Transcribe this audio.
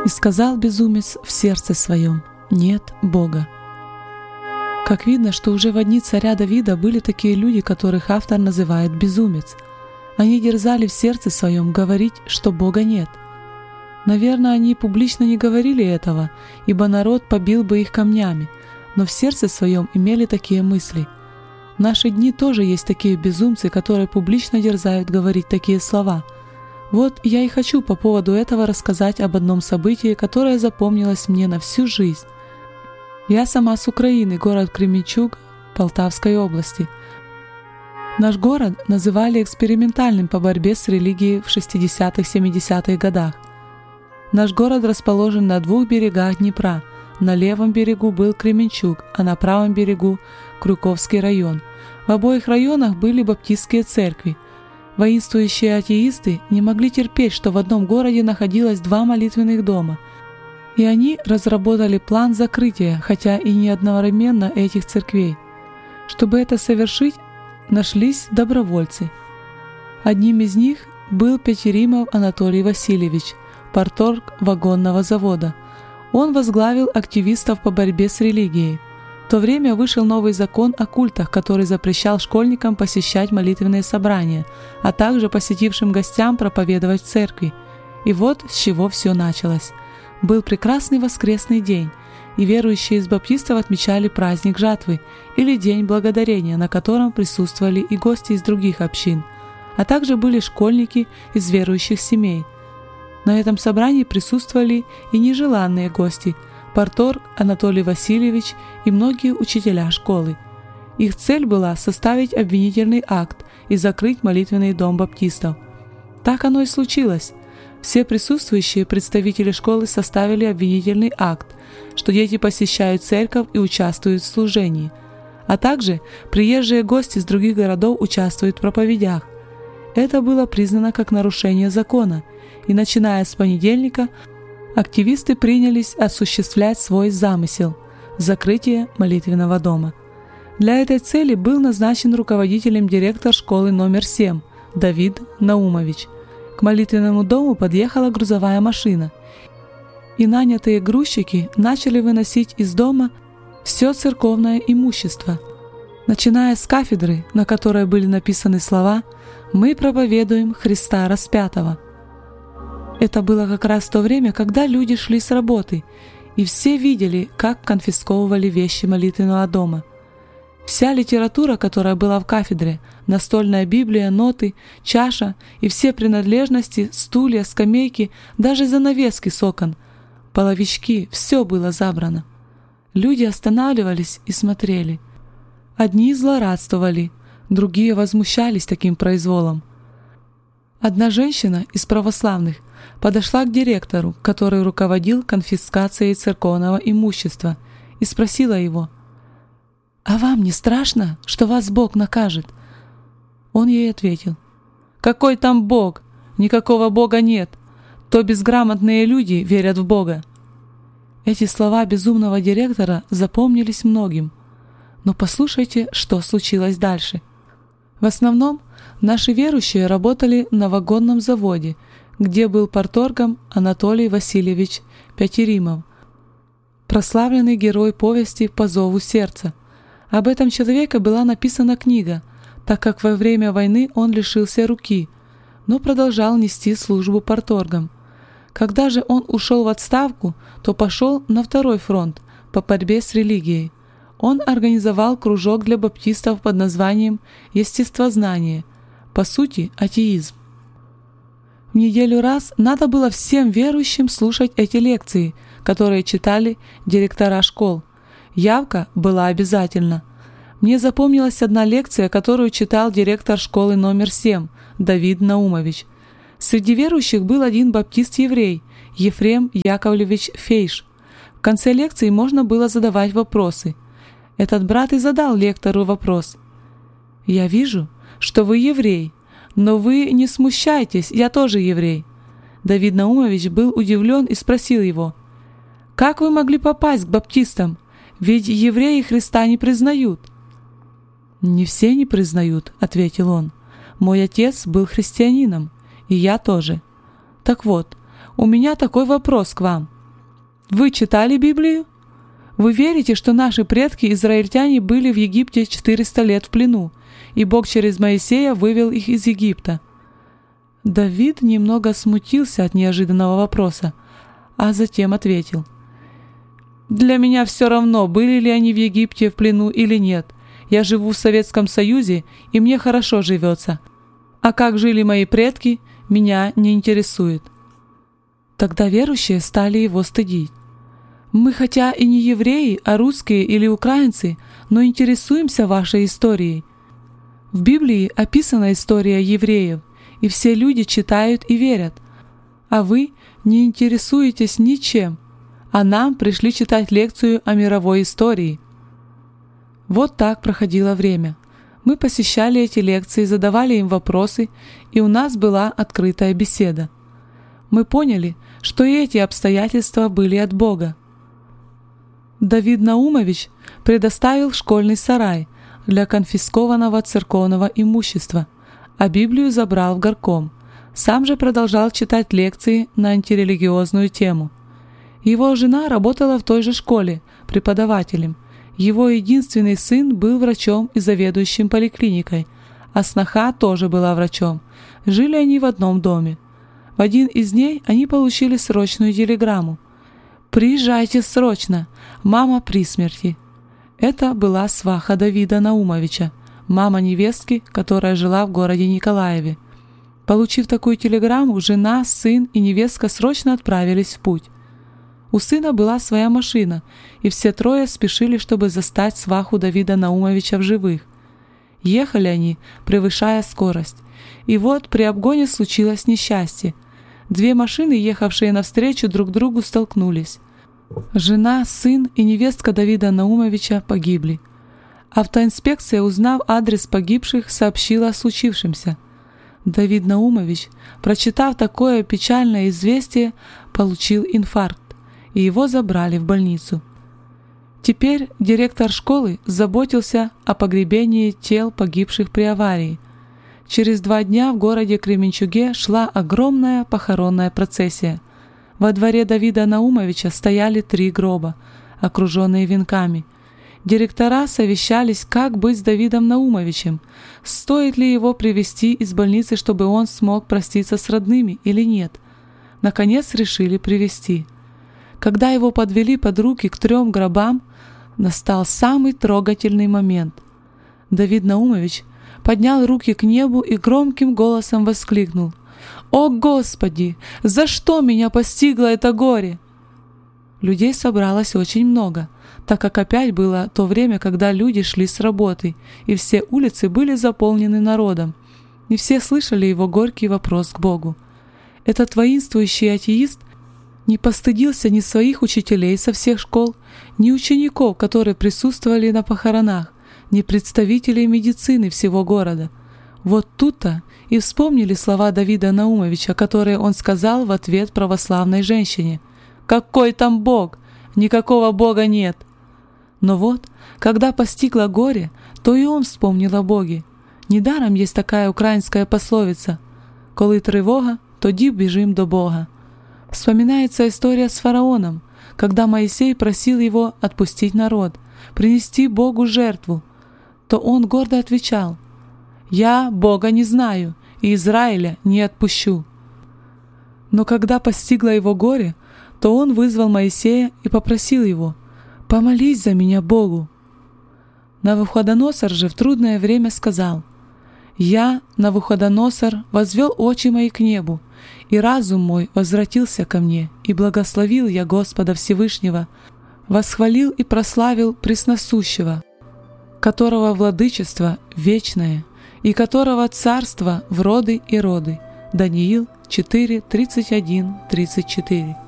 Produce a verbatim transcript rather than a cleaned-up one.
И сказал безумец в сердце своем: нет Бога. Как видно, что уже в дни царя Давида были такие люди, которых автор называет безумец. Они дерзали в сердце своем говорить, что Бога нет. Наверное, они публично не говорили этого, ибо народ побил бы их камнями, но в сердце своем имели такие мысли. В наши дни тоже есть такие безумцы, которые публично дерзают говорить такие слова. Вот я и хочу по поводу этого рассказать об одном событии, которое запомнилось мне на всю жизнь. Я сама с Украины, город Кременчуг, Полтавской области. Наш город называли экспериментальным по борьбе с религией в шестидесятых-семидесятых годах. Наш город расположен на двух берегах Днепра. На левом берегу был Кременчуг, а на правом берегу – Крюковский район. В обоих районах были баптистские церкви. Воинствующие атеисты не могли терпеть, что в одном городе находилось два молитвенных дома, и они разработали план закрытия, хотя и не одновременно, этих церквей. Чтобы это совершить, нашлись добровольцы. Одним из них был Пятиримов Анатолий Васильевич, парторг вагонного завода. Он возглавил активистов по борьбе с религией. В то время вышел новый закон о культах, который запрещал школьникам посещать молитвенные собрания, а также посетившим гостям проповедовать в церкви. И вот с чего все началось. Был прекрасный воскресный день, и верующие из баптистов отмечали праздник жатвы или День благодарения, на котором присутствовали и гости из других общин, а также были школьники из верующих семей. На этом собрании присутствовали и нежеланные гости – парторг Анатолий Васильевич и многие учителя школы. Их цель была составить обвинительный акт и закрыть молитвенный дом баптистов. Так оно и случилось. Все присутствующие представители школы составили обвинительный акт, что дети посещают церковь и участвуют в служении, а также приезжие гости из других городов участвуют в проповедях. Это было признано как нарушение закона, и начиная с понедельника активисты принялись осуществлять свой замысел – закрытие молитвенного дома. Для этой цели был назначен руководителем директор школы номер семь Давид Наумович. К молитвенному дому подъехала грузовая машина, и нанятые грузчики начали выносить из дома все церковное имущество. Начиная с кафедры, на которой были написаны слова «Мы проповедуем Христа распятого». Это было как раз в то время, когда люди шли с работы, и все видели, как конфисковывали вещи молитвенного дома. Вся литература, которая была в кафедре, настольная Библия, ноты, чаша и все принадлежности, стулья, скамейки, даже занавески с окон, половички, все было забрано. Люди останавливались и смотрели. Одни злорадствовали, другие возмущались таким произволом. Одна женщина из православных подошла к директору, который руководил конфискацией церковного имущества, и спросила его: «А вам не страшно, что вас Бог накажет?» Он ей ответил: «Какой там Бог? Никакого Бога нет. То безграмотные люди верят в Бога». Эти слова безумного директора запомнились многим. Но послушайте, что случилось дальше. В основном наши верующие работали на вагонном заводе, где был парторгом Анатолий Васильевич Пятиримов, прославленный герой повести «По зову сердца». Об этом человеке была написана книга, так как во время войны он лишился руки, но продолжал нести службу парторгом. Когда же он ушел в отставку, то пошел на второй фронт по борьбе с религией. Он организовал кружок для баптистов под названием «Естествознание», по сути, атеизм. В неделю раз надо было всем верующим слушать эти лекции, которые читали директора школ. Явка была обязательна. Мне запомнилась одна лекция, которую читал директор школы номер семь Давид Наумович. Среди верующих был один баптист-еврей, Ефрем Яковлевич Фейш. В конце лекции можно было задавать вопросы. Этот брат и задал лектору вопрос: «Я вижу, что вы еврей, но вы не смущайтесь, я тоже еврей». Давид Наумович был удивлен и спросил его: «Как вы могли попасть к баптистам? Ведь евреи Христа не признают». «Не все не признают», — ответил он. «Мой отец был христианином, и я тоже. Так вот, У меня такой вопрос к вам. Вы читали Библию? Вы верите, что наши предки, израильтяне, были в Египте четыреста лет в плену, и Бог через Моисея вывел их из Египта?» Давид немного смутился от неожиданного вопроса, а затем ответил: «Для меня все равно, были ли они в Египте в плену или нет. Я живу в Советском Союзе, и мне хорошо живется. А как жили мои предки, меня не интересует». Тогда верующие стали его стыдить. «Мы хотя и не евреи, а русские или украинцы, но интересуемся вашей историей. В Библии описана история евреев, и все люди читают и верят. А вы не интересуетесь ничем, а нам пришли читать лекцию о мировой истории». Вот так проходило время. Мы посещали эти лекции, задавали им вопросы, и у нас была открытая беседа. Мы поняли, что и эти обстоятельства были от Бога. Давид Наумович предоставил школьный сарай для конфискованного церковного имущества, а Библию забрал в горком. Сам же продолжал читать лекции на антирелигиозную тему. Его жена работала в той же школе преподавателем. Его единственный сын был врачом и заведующим поликлиникой, а сноха тоже была врачом. Жили они в одном доме. В один из дней они получили срочную телеграмму: «Приезжайте срочно, мама при смерти». Это была сваха Давида Наумовича, мама невестки, которая жила в городе Николаеве. Получив такую телеграмму, жена, сын и невестка срочно отправились в путь. У сына была своя машина, и все трое спешили, чтобы застать сваху Давида Наумовича в живых. Ехали они, превышая скорость. И вот при обгоне случилось несчастье. Две машины, ехавшие навстречу, друг другу столкнулись. Жена, сын и невестка Давида Наумовича погибли. Автоинспекция, узнав адрес погибших, сообщила о случившемся. Давид Наумович, прочитав такое печальное известие, получил инфаркт, и его забрали в больницу. Теперь директор школы заботился о погребении тел погибших при аварии. Через два дня в городе Кременчуге шла огромная похоронная процессия. Во дворе Давида Наумовича стояли три гроба, окруженные венками. Директора совещались, как быть с Давидом Наумовичем, стоит ли его привезти из больницы, чтобы он смог проститься с родными или нет. Наконец решили привезти. Когда его подвели под руки к трем гробам, настал самый трогательный момент. Давид Наумович поднял руки к небу и громким голосом воскликнул: «О Господи, за что меня постигло это горе?» Людей собралось очень много, так как опять было то время, когда люди шли с работы, и все улицы были заполнены народом, и все слышали его горький вопрос к Богу. Этот воинствующий атеист не постыдился ни своих учителей со всех школ, ни учеников, которые присутствовали на похоронах, ни представителей медицины всего города. Вот тут-то и вспомнили слова Давида Наумовича, которые он сказал в ответ православной женщине: «Какой там Бог? Никакого Бога нет!» Но вот, когда постигло горе, то и он вспомнил о Боге. Недаром есть такая українська пословица: «Коли тривога, тоді біжим до Бога». Вспоминается история с фараоном, когда Моисей просил его отпустить народ, принести Богу жертву, то он гордо отвечал: «Я Бога не знаю и Израиля не отпущу». Но когда постигло его горе, то он вызвал Моисея и попросил его: «Помолись за меня Богу». Навуходоносор же в трудное время сказал: «Я, Навуходоносор, возвел очи мои к небу, и разум мой возвратился ко мне, и благословил я Господа Всевышнего, восхвалил и прославил Пресносущего, которого владычество вечное, и которого царство в роды и роды». Даниил четыре, тридцать один, тридцать четыре.